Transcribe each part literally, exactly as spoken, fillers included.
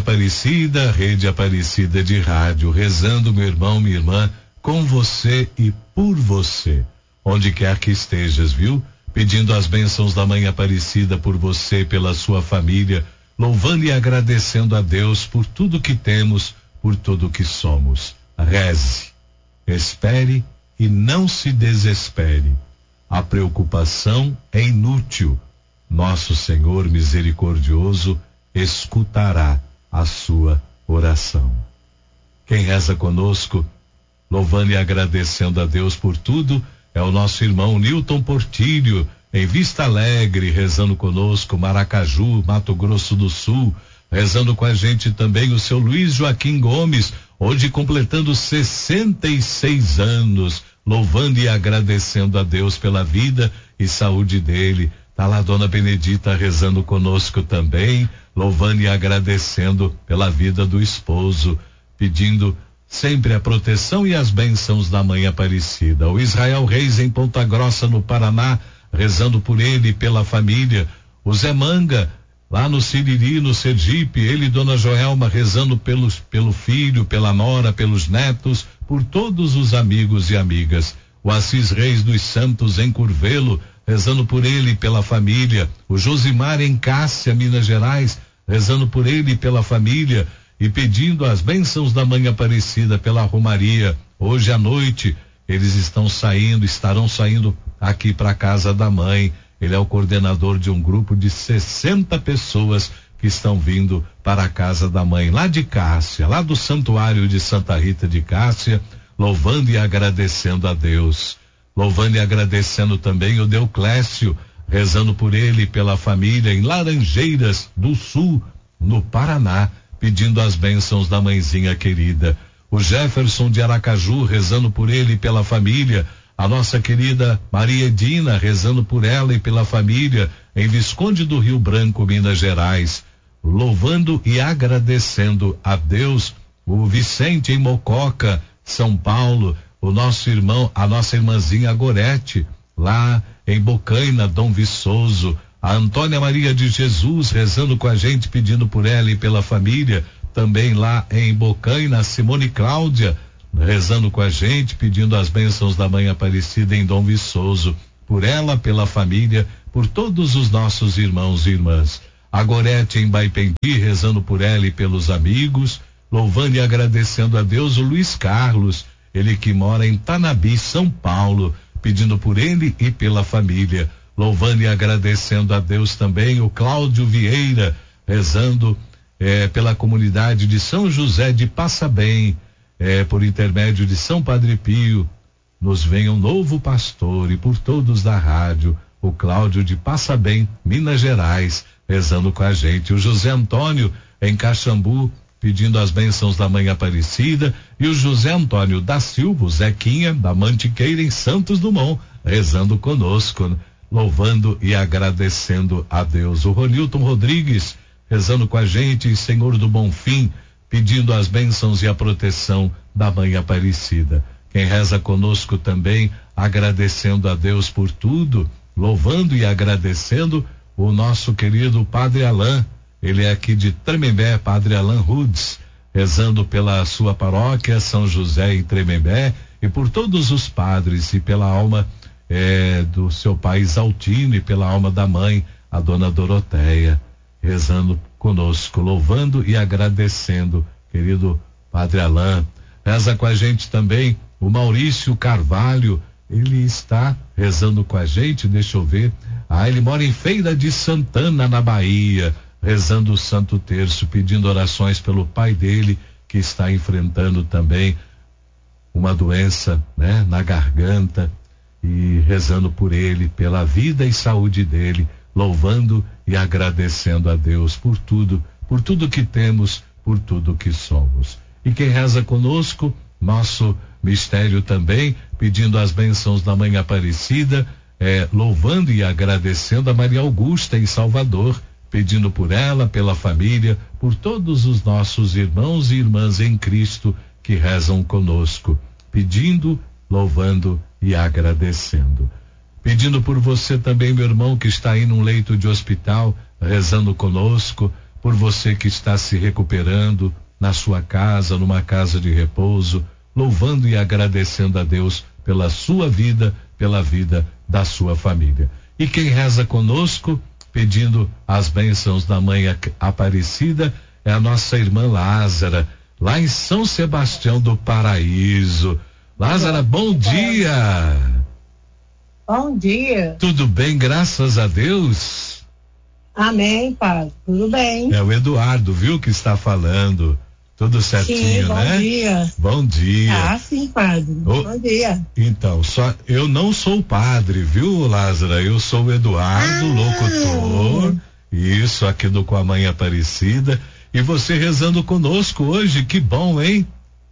Aparecida, Rede Aparecida de Rádio, rezando, meu irmão, minha irmã, com você e por você, onde quer que estejas, viu? Pedindo as bênçãos da Mãe Aparecida por você, pela sua família, louvando e agradecendo a Deus por tudo que temos, por tudo que somos. Reze, espere e não se desespere. A preocupação é inútil. Nosso Senhor misericordioso escutará a sua oração. Quem reza conosco, louvando e agradecendo a Deus por tudo, é o nosso irmão Newton Portilho, em Vista Alegre, rezando conosco, Maracaju, Mato Grosso do Sul, rezando com a gente também o seu Luiz Joaquim Gomes, hoje completando sessenta e seis anos, louvando e agradecendo a Deus pela vida e saúde dele. Tá lá a dona Benedita rezando conosco também, louvando e agradecendo pela vida do esposo, pedindo sempre a proteção e as bênçãos da Mãe Aparecida. O Israel Reis em Ponta Grossa, no Paraná, rezando por ele e pela família. O Zé Manga, lá no Siriri, no Sergipe, ele e dona Joelma rezando pelos, pelo filho, pela nora, pelos netos, por todos os amigos e amigas. O Assis Reis dos Santos em Curvelo, rezando por ele e pela família. O Josimar em Cássia, Minas Gerais, rezando por ele e pela família e pedindo as bênçãos da Mãe Aparecida pela Romaria. Hoje à noite eles estão saindo, estarão saindo aqui para a casa da mãe. Ele é o coordenador de um grupo de sessenta pessoas que estão vindo para a casa da mãe, lá de Cássia, lá do Santuário de Santa Rita de Cássia, louvando e agradecendo a Deus. Louvando e agradecendo também o Deoclésio, rezando por ele e pela família em Laranjeiras do Sul, no Paraná, pedindo as bênçãos da mãezinha querida. O Jefferson de Aracaju, rezando por ele e pela família. A nossa querida Maria Edina, rezando por ela e pela família em Visconde do Rio Branco, Minas Gerais, louvando e agradecendo a Deus. O Vicente em Mococa, São Paulo, o nosso irmão, a nossa irmãzinha Gorete, lá em Bocaina, Dom Viçoso. A Antônia Maria de Jesus rezando com a gente, pedindo por ela e pela família. Também lá em Bocaina, Simone Cláudia rezando com a gente, pedindo as bênçãos da Mãe Aparecida em Dom Viçoso, por ela, pela família, por todos os nossos irmãos e irmãs. A Gorete em Baipendi, rezando por ela e pelos amigos, louvando e agradecendo a Deus. O Luiz Carlos, ele que mora em Tanabi, São Paulo, pedindo por ele e pela família, louvando e agradecendo a Deus também. O Cláudio Vieira, rezando eh, pela comunidade de São José de Passabem, É, por intermédio de São Padre Pio, nos venha um novo pastor, e por todos da rádio, o Cláudio de Passabem, Minas Gerais, rezando com a gente. O José Antônio em Caxambu, pedindo as bênçãos da Mãe Aparecida, e o José Antônio da Silva, o Zequinha da Mantiqueira em Santos Dumont, rezando conosco, louvando e agradecendo a Deus. O Ronilton Rodrigues, rezando com a gente em Senhor do Bonfim, pedindo as bênçãos e a proteção da Mãe Aparecida. Quem reza conosco também, agradecendo a Deus por tudo, louvando e agradecendo o nosso querido Padre Alain. Ele é aqui de Tremembé, Padre Alain Rudes, rezando pela sua paróquia São José em Tremembé e por todos os padres e pela alma eh, do seu pai Isaltino e pela alma da mãe, a dona Doroteia, rezando conosco, louvando e agradecendo, querido Padre Alain. Reza com a gente também o Maurício Carvalho, ele está rezando com a gente, deixa eu ver, ah, ele mora em Feira de Santana, na Bahia, rezando o Santo Terço, pedindo orações pelo pai dele, que está enfrentando também uma doença, né, na garganta, e rezando por ele, pela vida e saúde dele, louvando e agradecendo a Deus por tudo, por tudo que temos, por tudo que somos. E quem reza conosco, nosso mistério também, pedindo as bênçãos da Mãe Aparecida, é, louvando e agradecendo a Maria Augusta em Salvador, pedindo por ela, pela família, por todos os nossos irmãos e irmãs em Cristo que rezam conosco, pedindo, louvando e agradecendo. Pedindo por você também, meu irmão, que está aí num leito de hospital, rezando conosco, por você que está se recuperando na sua casa, numa casa de repouso, louvando e agradecendo a Deus pela sua vida, pela vida da sua família. E quem reza conosco, pedindo as bênçãos da Mãe Aparecida, é a nossa irmã Lázara, lá em São Sebastião do Paraíso. Lázara, bom dia! Bom dia. Tudo bem, graças a Deus? Amém, padre. Tudo bem. É o Eduardo, viu, que está falando. Tudo certinho, sim, bom né? Bom dia. Bom dia. Ah, sim, padre. Oh, bom dia. Então, só eu não sou padre, viu, Lázara? Eu sou o Eduardo, ah. locutor. Isso, aqui do Com a Mãe Aparecida. E você rezando conosco hoje, que bom, hein?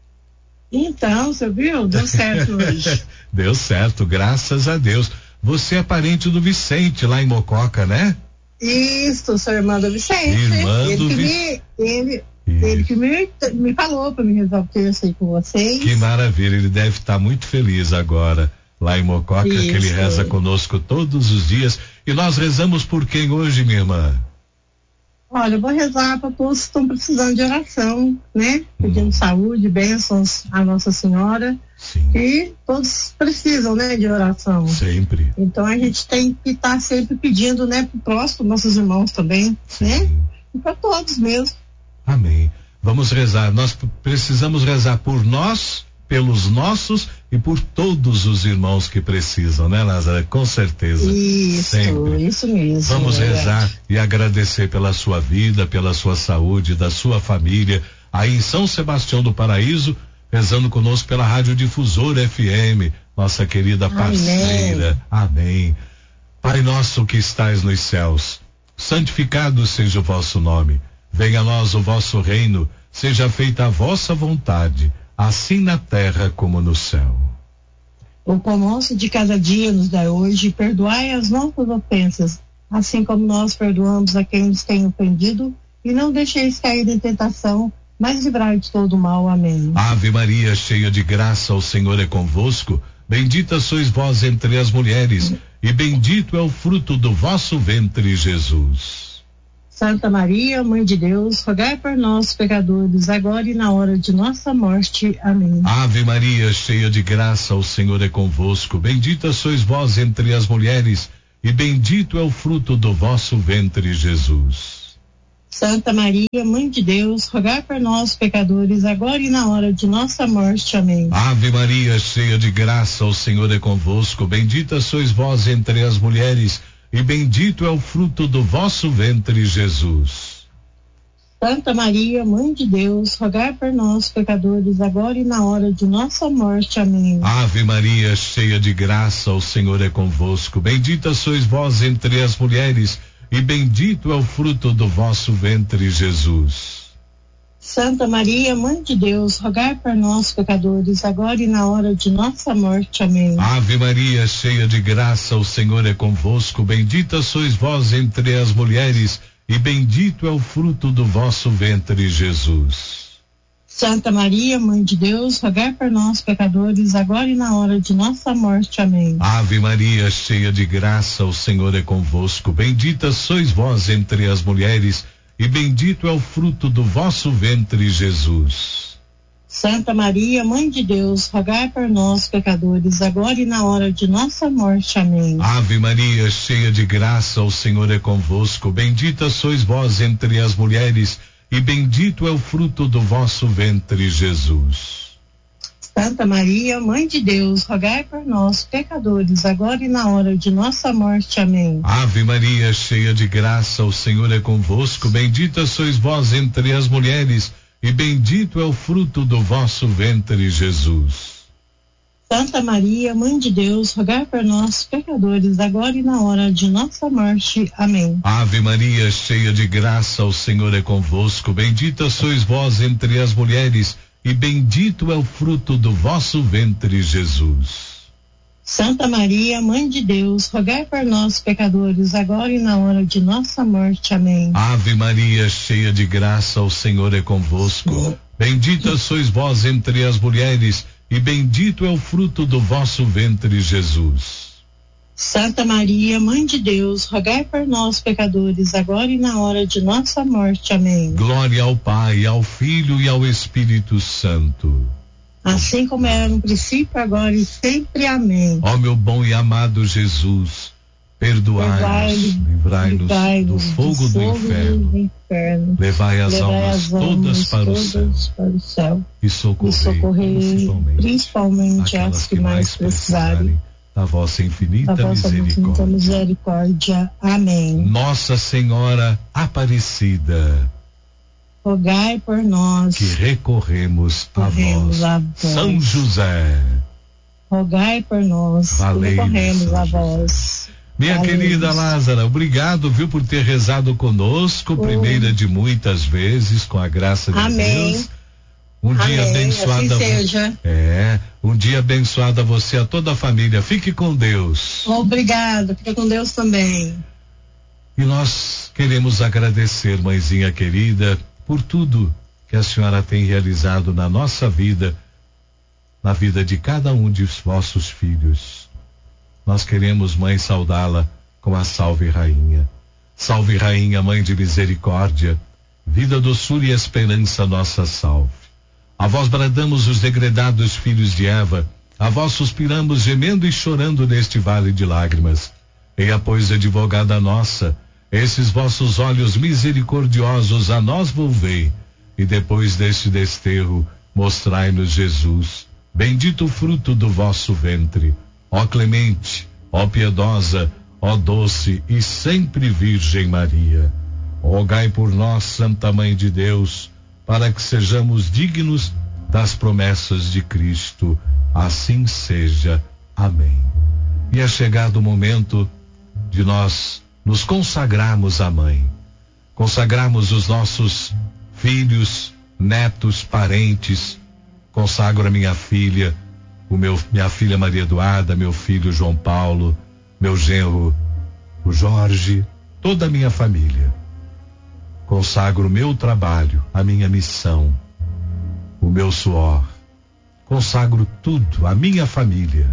Então, você viu? Deu certo hoje. Deu certo, graças a Deus. Você é parente do Vicente, lá em Mococa, né? Isso, sou irmã do Vicente. Irmã ele do que Vicente. Me, ele, ele que me, me falou para me resolver o texto aí com vocês. Que maravilha, ele deve estar muito feliz agora, lá em Mococa, Isso. que ele reza conosco todos os dias. E nós rezamos por quem hoje, minha irmã? Olha, eu vou rezar para todos que estão precisando de oração, né? Pedindo hum. saúde, bênçãos à Nossa Senhora. Sim. E todos precisam, né, de oração. Sempre. Então a gente tem que estar tá sempre pedindo, né, pro próximo, nossos irmãos também, Sim. né? E para todos mesmo. Amém. Vamos rezar. Nós precisamos rezar por nós, pelos nossos e por todos os irmãos que precisam, né, Lázaro? Com certeza. Isso, Sempre. isso mesmo. Vamos é rezar verdade. E agradecer pela sua vida, pela sua saúde, da sua família, aí em São Sebastião do Paraíso, rezando conosco pela Rádio Difusora F M, nossa querida parceira. Amém. Amém. Pai nosso que estais nos céus, santificado seja o vosso nome. Venha a nós o vosso reino, seja feita a vossa vontade, assim na terra como no céu. O pão nosso de cada dia nos dai hoje, perdoai as nossas ofensas, assim como nós perdoamos a quem nos tem ofendido, e não deixeis cair em tentação, mas livrai de todo mal. Amém. Ave Maria, cheia de graça, o Senhor é convosco. Bendita sois vós entre as mulheres, e bendito é o fruto do vosso ventre, Jesus. Santa Maria, Mãe de Deus, rogai por nós, pecadores, agora e na hora de nossa morte. Amém. Ave Maria, cheia de graça, o Senhor é convosco. Bendita sois vós entre as mulheres, e bendito é o fruto do vosso ventre, Jesus. Santa Maria, Mãe de Deus, rogai por nós, pecadores, agora e na hora de nossa morte. Amém. Ave Maria, cheia de graça, o Senhor é convosco. Bendita sois vós entre as mulheres, e bendito é o fruto do vosso ventre, Jesus. Santa Maria, Mãe de Deus, rogai por nós, pecadores, agora e na hora de nossa morte. Amém. Ave Maria, cheia de graça, o Senhor é convosco. Bendita sois vós entre as mulheres, e bendito é o fruto do vosso ventre, Jesus. Santa Maria, Mãe de Deus, rogai por nós, pecadores, agora e na hora de nossa morte. Amém. Ave Maria, cheia de graça, o Senhor é convosco. Bendita sois vós entre as mulheres, e bendito é o fruto do vosso ventre, Jesus. Santa Maria, Mãe de Deus, rogai por nós, pecadores, agora e na hora de nossa morte. Amém. Ave Maria, cheia de graça, o Senhor é convosco. Bendita sois vós entre as mulheres, e bendito é o fruto do vosso ventre, Jesus. Santa Maria, Mãe de Deus, rogai por nós, pecadores, agora e na hora de nossa morte. Amém. Ave Maria, cheia de graça, o Senhor é convosco. Bendita sois vós entre as mulheres, e bendito é o fruto do vosso ventre, Jesus. Santa Maria, Mãe de Deus, rogai por nós, pecadores, agora e na hora de nossa morte. Amém. Ave Maria, cheia de graça, o Senhor é convosco. Bendita sois vós entre as mulheres, e bendito é o fruto do vosso ventre, Jesus. Santa Maria, Mãe de Deus, rogai por nós, pecadores, agora e na hora de nossa morte. Amém. Ave Maria, cheia de graça, o Senhor é convosco. Bendita sois vós entre as mulheres, e bendito é o fruto do vosso ventre, Jesus. Santa Maria, Mãe de Deus, rogai por nós, pecadores, agora e na hora de nossa morte. Amém. Ave Maria, cheia de graça, o Senhor é convosco. Bendita sois vós entre as mulheres, e bendito é o fruto do vosso ventre, Jesus. Santa Maria, Mãe de Deus, rogai por nós, pecadores, agora e na hora de nossa morte. Amém. Glória ao Pai, ao Filho e ao Espírito Santo. Assim como era no princípio, agora e sempre. Amém. Ó meu bom e amado Jesus, perdoai-nos, livrai-nos livrai do fogo do, do inferno, do inferno. Levai as Levai almas as todas, almas para, todas o céu, para o céu e socorrei, e socorrei principalmente, principalmente as que mais precisarem da vossa infinita da vossa misericórdia. misericórdia. Amém. Nossa Senhora Aparecida, rogai por nós que recorremos, recorremos a, a vós. vós. São José, rogai por nós, que recorremos a vós. Minha Valeu. Querida Lázara, obrigado, viu, por ter rezado conosco, primeira de muitas vezes, com a graça de Amém. Deus. Um Amém. dia abençoado. Assim seja. É, um dia abençoado a você, a toda a família. Fique com Deus. Obrigado, fique com Deus também. E nós queremos agradecer, mãezinha querida, por tudo que a senhora tem realizado na nossa vida, na vida de cada um de vossos filhos. Nós queremos, mãe, saudá-la com a Salve Rainha. Salve Rainha, Mãe de Misericórdia, vida, doçura e esperança, nossa salve. A vós bradamos os degredados filhos de Eva, a vós suspiramos gemendo e chorando neste vale de lágrimas. Eia, pois, advogada nossa, esses vossos olhos misericordiosos a nós volvei, e depois deste desterro mostrai-nos Jesus, bendito o fruto do vosso ventre. Ó clemente, ó piedosa, ó doce e sempre Virgem Maria, rogai por nós, Santa Mãe de Deus, para que sejamos dignos das promessas de Cristo. Assim seja. Amém. E é chegado o momento de nós nos consagrarmos à Mãe, consagrarmos os nossos filhos, netos, parentes. Consagro a minha filha, o meu, minha filha Maria Eduarda, meu filho João Paulo, meu genro, o Jorge, toda a minha família. Consagro o meu trabalho, a minha missão, o meu suor. Consagro tudo, a minha família.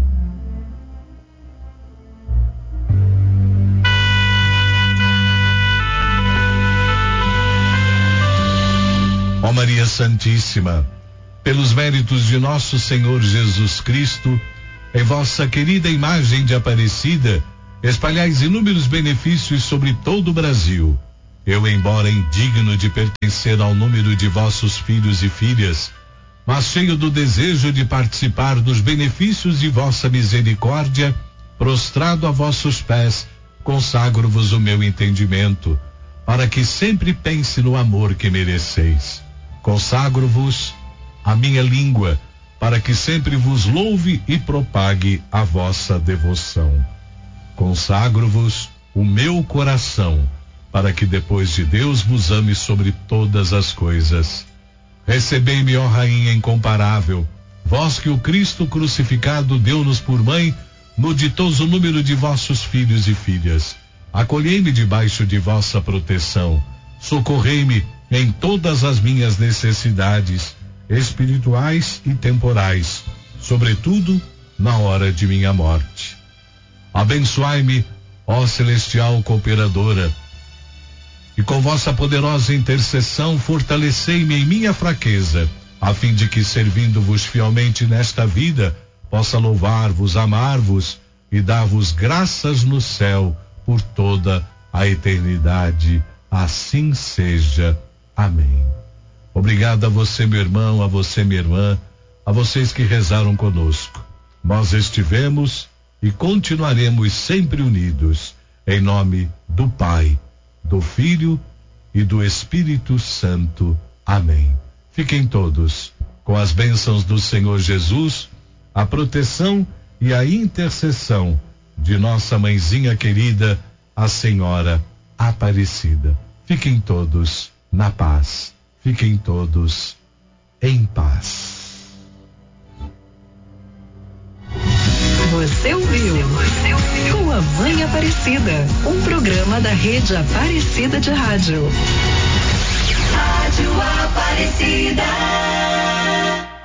Ó Maria Santíssima, pelos méritos de nosso Senhor Jesus Cristo, em vossa querida imagem de Aparecida, espalhais inúmeros benefícios sobre todo o Brasil. Eu, embora indigno de pertencer ao número de vossos filhos e filhas, mas cheio do desejo de participar dos benefícios de vossa misericórdia, prostrado a vossos pés, consagro-vos o meu entendimento, para que sempre pense no amor que mereceis. Consagro-vos a minha língua, para que sempre vos louve e propague a vossa devoção. Consagro-vos o meu coração, para que depois de Deus vos ame sobre todas as coisas. Recebei-me, ó Rainha incomparável, vós que o Cristo crucificado deu-nos por mãe, no ditoso número de vossos filhos e filhas. Acolhei-me debaixo de vossa proteção, socorrei-me em todas as minhas necessidades, espirituais e temporais, sobretudo na hora de minha morte. Abençoai-me, ó celestial cooperadora, e com vossa poderosa intercessão fortalecei-me em minha fraqueza, a fim de que, servindo-vos fielmente nesta vida, possa louvar-vos, amar-vos e dar-vos graças no céu por toda a eternidade. Assim seja. Amém. Obrigado a você, meu irmão, a você, minha irmã, a vocês que rezaram conosco. Nós estivemos e continuaremos sempre unidos, em nome do Pai, do Filho e do Espírito Santo. Amém. Fiquem todos com as bênçãos do Senhor Jesus, a proteção e a intercessão de nossa mãezinha querida, a Senhora Aparecida. Fiquem todos na paz. Fiquem todos em paz. Você ouviu? Você ouviu? Com a Mãe Aparecida, um programa da Rede Aparecida de Rádio. Rádio Aparecida.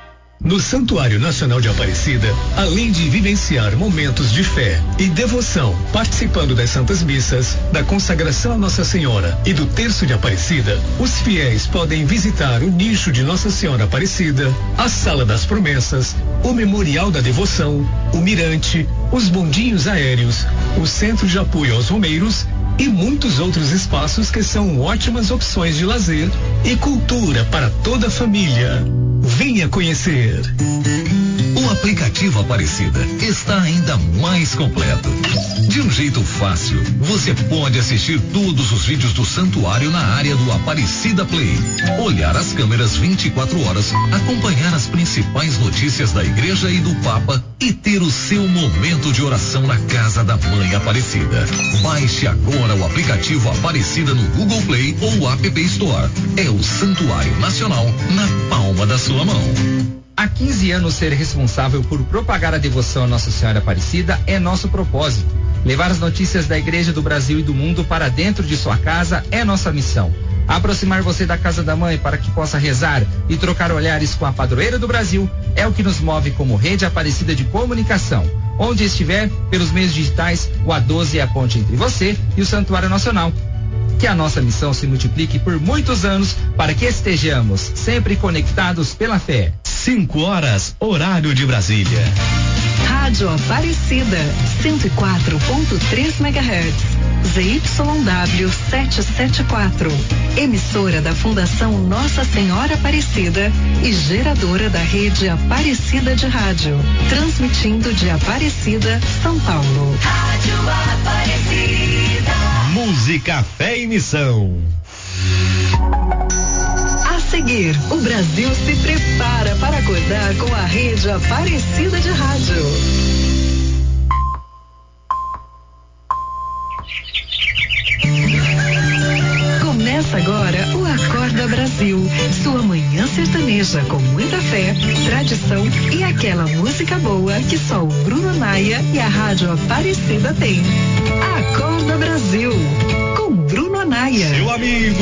No Santuário Nacional de Aparecida, além de vivenciar momentos de fé e devoção, participando das Santas Missas, da consagração a Nossa Senhora e do Terço de Aparecida, os fiéis podem visitar o nicho de Nossa Senhora Aparecida, a Sala das Promessas, o Memorial da Devoção, o Mirante, os bondinhos aéreos, o Centro de Apoio aos Romeiros e muitos outros espaços que são ótimas opções de lazer e cultura para toda a família. Venha conhecer. O aplicativo Aparecida está ainda mais completo. De um jeito fácil, você pode assistir todos os vídeos do santuário na área do Aparecida Play, olhar as câmeras vinte e quatro horas, acompanhar as principais notícias da igreja e do Papa e ter o seu momento de oração na casa da Mãe Aparecida. Baixe agora o aplicativo Aparecida no Google Play ou App Store. É o Santuário Nacional na palma da sua mão. Há quinze anos, ser responsável por propagar a devoção a Nossa Senhora Aparecida é nosso propósito. Levar as notícias da Igreja do Brasil e do mundo para dentro de sua casa é nossa missão. Aproximar você da casa da Mãe para que possa rezar e trocar olhares com a padroeira do Brasil é o que nos move como Rede Aparecida de Comunicação. Onde estiver, pelos meios digitais, o A doze é a ponte entre você e o Santuário Nacional. Que a nossa missão se multiplique por muitos anos para que estejamos sempre conectados pela fé. cinco horas, horário de Brasília. Rádio Aparecida, cento e quatro ponto três megahertz. Z Y W setecentos e setenta e quatro. Emissora da Fundação Nossa Senhora Aparecida e geradora da rede Aparecida de Rádio. Transmitindo de Aparecida, São Paulo. Rádio Aparecida. Música, fé e missão. A seguir, o Brasil se prepara para acordar com a rede Aparecida de Rádio. Começa agora o Acorda Brasil, sua manhã sertaneja com muita fé, tradição e aquela música boa que só o Bruno Maia e a Rádio Aparecida têm.